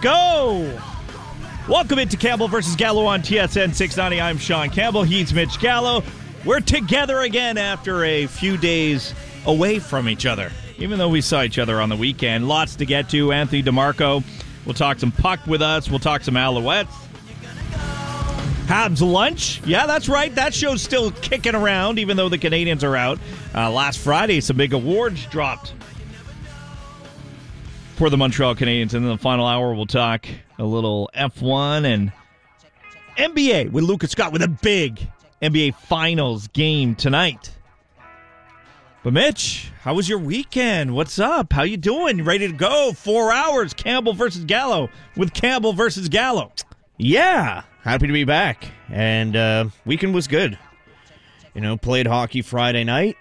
go. Welcome into Campbell versus Gallo on TSN 690. I'm Sean Campbell. He's Mitch Gallo. We're together again after a few days away from each other, even though we saw each other on the weekend. Lots to get to. Anthony DeMarco will talk some puck with us. We'll talk some Alouettes. Habs lunch. Yeah, that's right. That show's still kicking around, even though the Canadians are out. Last Friday, some big awards dropped for the Montreal Canadiens. And in the final hour, we'll talk a little F1 and NBA with Lucas Scott with a big NBA Finals game tonight. But Mitch, how was your weekend? What's up? How you doing? Ready to go? 4 hours. Campbell versus Gallo with Campbell versus Gallo. Yeah, happy to be back. And weekend was good. You know, played hockey Friday night.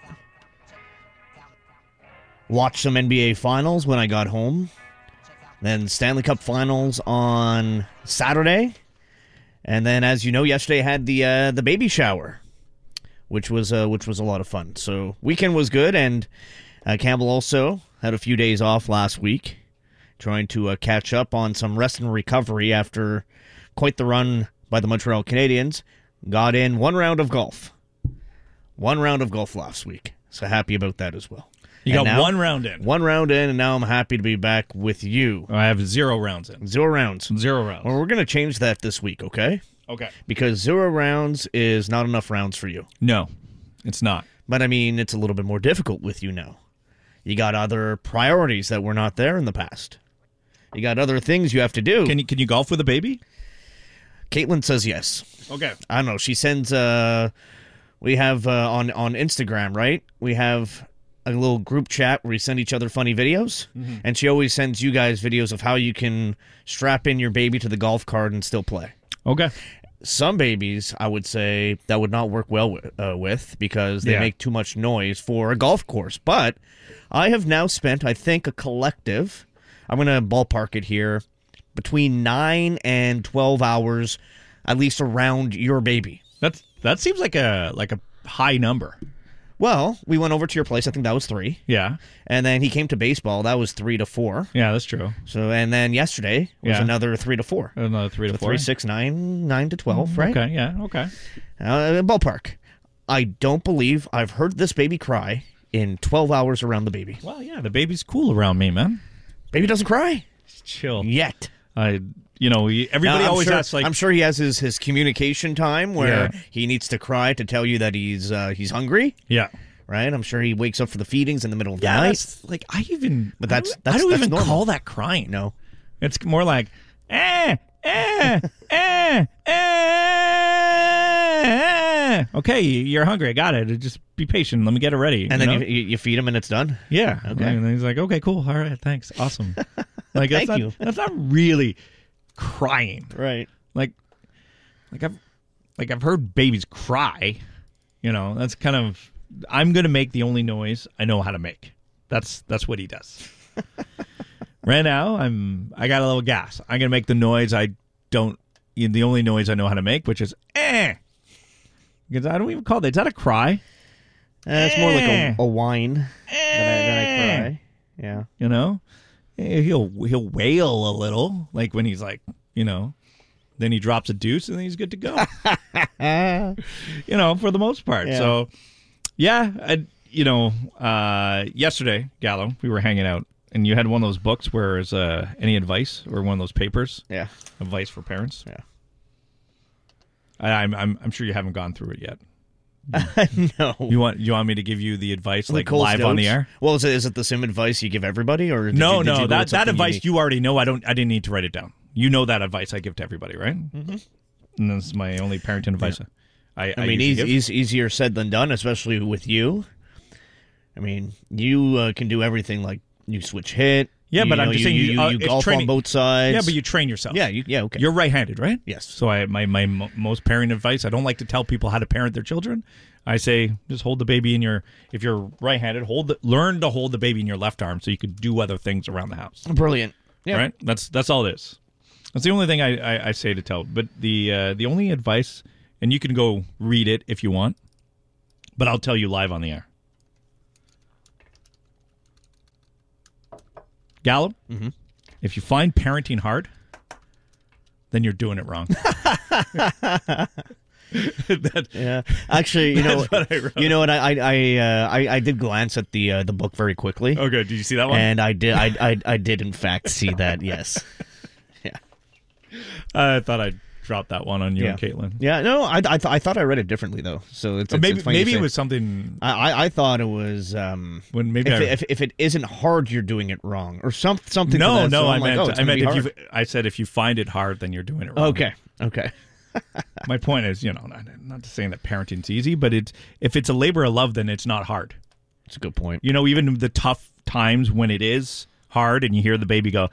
Watched some NBA Finals when I got home. Then Stanley Cup Finals on Saturday. And then, as you know, yesterday I had the baby shower, which was a lot of fun. So weekend was good, and Campbell also had a few days off last week, trying to catch up on some rest and recovery after quite the run by the Montreal Canadiens. Got in one round of golf. One round of golf last week. So happy about that as well. You got one round in. One round in, and now I'm happy to be back with you. I have 0 rounds in. 0 rounds. 0 rounds. Well, we're going to change that this week, okay? Okay. Because 0 rounds is not enough rounds for you. No, it's not. But, I mean, it's a little bit more difficult with you now. You got other priorities that were not there in the past. You got other things you have to do. Can you golf with a baby? Caitlin says yes. Okay. I don't know. She sends, we have on Instagram, right? We have a little group chat where we send each other funny videos. Mm-hmm. And she always sends you guys videos of how you can strap in your baby to the golf cart and still play. Okay. Some babies, I would say, that would not work well with because they make too much noise for a golf course. But I have now spent, I think, a collective, I'm going to ballpark it here, between 9 and 12 hours, at least around your baby. That seems like a high number. Well, we went over to your place. I think that was 3. Yeah. And then he came to baseball. That was 3 to 4. Yeah, that's true. So, and then yesterday was another 3 to 4. Another 3 to 4. 3, 6, 9, 9 to 12, right? Okay, yeah, okay. Ballpark. I don't believe I've heard this baby cry in 12 hours around the baby. Well, yeah, the baby's cool around me, man. Baby doesn't cry. Just chill. Yet. Everybody always asks, like... I'm sure he has his communication time where he needs to cry to tell you that he's hungry. Yeah. Right? I'm sure he wakes up for the feedings in the middle of the night. Like, I don't that's even normal. call that crying. No. It's more like, Okay, you're hungry. I got it. Just be patient. Let me get it ready. And then you feed him and it's done? Yeah. Okay. And then he's like, okay, cool. All right, thanks. Awesome. Like, Thank you. That's not really crying. Right. Like I've heard babies cry. That's kind of... I'm going to make the only noise I know how to make. That's what he does. Right now, I got a little gas. I'm going to make the noise the only noise I know how to make, which is Because I don't even call it. Is that a cry? It's more like a whine than I cry. Yeah. He'll wail a little, like when he's like, then he drops a deuce and then he's good to go. For the most part. Yeah. So, yesterday, Gallo, we were hanging out, and you had one of those books where there's any advice, or one of those papers. Yeah. Advice for parents. Yeah. I'm sure you haven't gone through it yet. No. You want me to give you the advice live notes? on the air? Well, is it the same advice you give everybody, or no? That advice unique? You already know. I didn't need to write it down. You know that advice I give to everybody, right? Mm-hmm. And that's my only parenting advice. Yeah. I mean, easier said than done, especially with you. I mean, you can do everything, like you switch hit. Yeah, but I'm just saying you golf on both sides. Yeah, but you train yourself. Yeah, okay. You're right-handed, right? Yes. So my most parenting advice, I don't like to tell people how to parent their children. I say just hold the baby if you're right-handed, learn to hold the baby in your left arm so you could do other things around the house. Brilliant. Yeah. Right? That's all it is. That's the only thing I say to tell. But the only advice, and you can go read it if you want, but I'll tell you live on the air. Gallo, if you find parenting hard, then you're doing it wrong. Yeah, actually, what I wrote. what I did glance at the book very quickly. Oh, good. Did you see that one? And I did in fact see that. Yes. Yeah. I thought I'd drop that one on you and Caitlin. Yeah. No, I thought I read it differently though. So it's maybe it was something. I thought it was When maybe if it isn't hard, you're doing it wrong, or something. No, to that. So I meant hard. I said if you find it hard, then you're doing it wrong. Okay. My point is, not saying that parenting's easy, but if it's a labor of love, then it's not hard. That's a good point. Even the tough times when it is hard and you hear the baby go,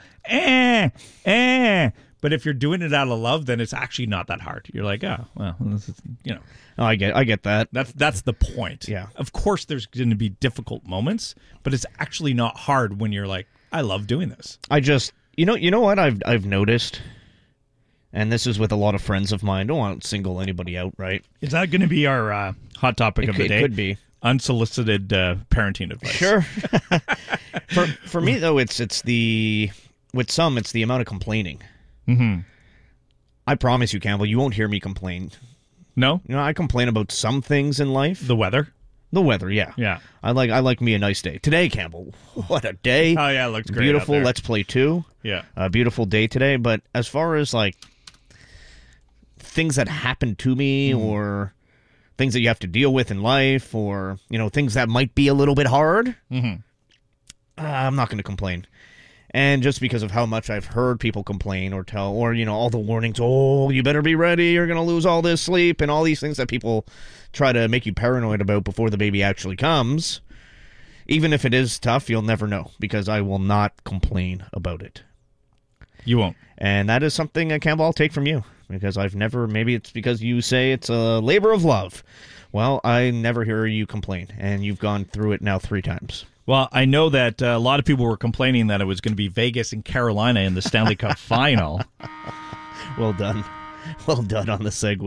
but if you're doing it out of love, then it's actually not that hard. You're like, oh, well, this is, Oh, I get that. That's the point. Yeah. Of course there's going to be difficult moments, but it's actually not hard when you're like, I love doing this. I just, you know what I've noticed? And this is with a lot of friends of mine. Don't want to single anybody out, right? Is that going to be our hot topic of the day? It could be. Unsolicited parenting advice. Sure. For me, though, it's the amount of complaining. Mm-hmm. I promise you, Campbell, you won't hear me complain. No? I complain about some things in life. The weather? The weather, yeah. Yeah. I like me a nice day. Today, Campbell, what a day. Oh, yeah, it looks great. Beautiful. Out there. Let's Play 2. Yeah. A beautiful day today. But as far as, things that happen to me or things that you have to deal with in life or, things that might be a little bit hard, I'm not going to complain. And just because of how much I've heard people complain or tell, or, all the warnings, oh, you better be ready, you're going to lose all this sleep, and all these things that people try to make you paranoid about before the baby actually comes, even if it is tough, you'll never know, because I will not complain about it. You won't. And that is something, Campbell, I'll take from you, because maybe it's because you say it's a labor of love. Well, I never hear you complain, and you've gone through it now 3 times. Well, I know that a lot of people were complaining that it was going to be Vegas and Carolina in the Stanley Cup final. Well done. Well done on the segue.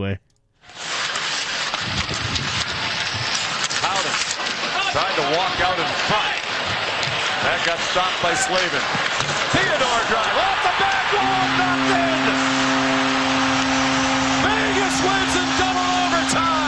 Howden tried to walk out in front. That got stopped by Slavin. Theodore drive off the back wall, knocked in. Vegas wins in double overtime.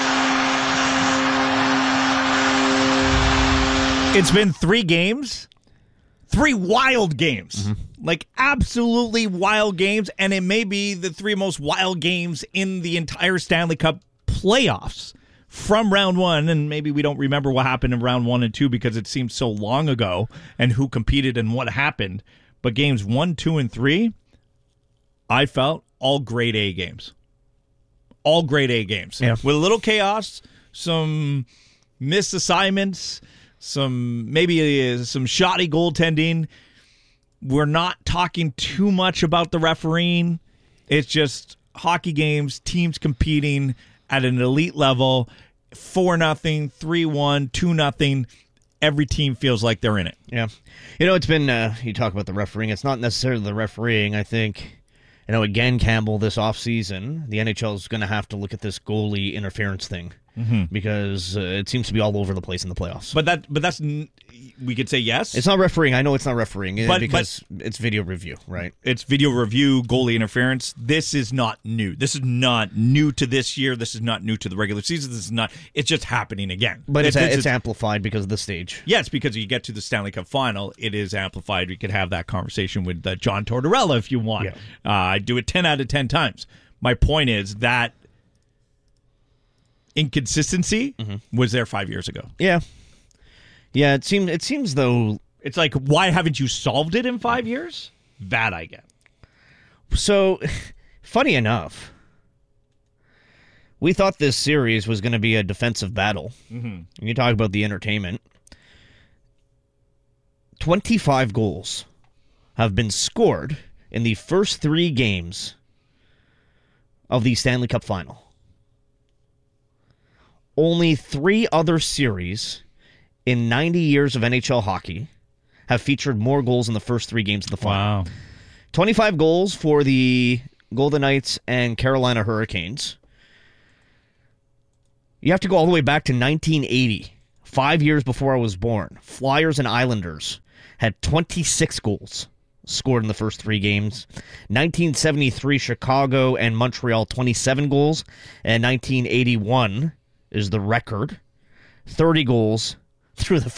It's been 3 games, 3 wild games, like absolutely wild games, and it may be the 3 most wild games in the entire Stanley Cup playoffs from round 1, and maybe we don't remember what happened in round 1 and 2 because it seems so long ago and who competed and what happened, but games 1, 2, and 3, I felt all grade A games. All grade A games. Yeah. With a little chaos, some missed assignments, some shoddy goaltending. We're not talking too much about the refereeing. It's just hockey games, teams competing at an elite level, 4-0, 3-1, 2-0. Every team feels like they're in it. Yeah. It's been, you talk about the refereeing. It's not necessarily the refereeing. I think, again, Campbell, this offseason, the NHL is going to have to look at this goalie interference thing. Because it seems to be all over the place in the playoffs. But that's we could say yes. It's not refereeing. I know it's not refereeing because it's video review, right? It's video review, goalie interference. This is not new. This is not new to this year. This is not new to the regular season. This is not. It's just happening again. But it's amplified because of the stage. Yes, because you get to the Stanley Cup final, it is amplified. We could have that conversation with John Tortorella if you want. Yeah. I'd do it 10 out of 10 times. My point is that inconsistency was there 5 years ago. Yeah. It seems though. It's like, why haven't you solved it in 5 years? That I get. So, funny enough, we thought this series was going to be a defensive battle. You talk about the entertainment. 25 goals have been scored in the first 3 games of the Stanley Cup final. Only 3 other series in 90 years of NHL hockey have featured more goals in the first 3 games of the final. Wow. 25 goals for the Golden Knights and Carolina Hurricanes. You have to go all the way back to 1980, 5 years before I was born. Flyers and Islanders had 26 goals scored in the first 3 games. 1973, Chicago and Montreal, 27 goals. And 1981 is the record. 30 goals through the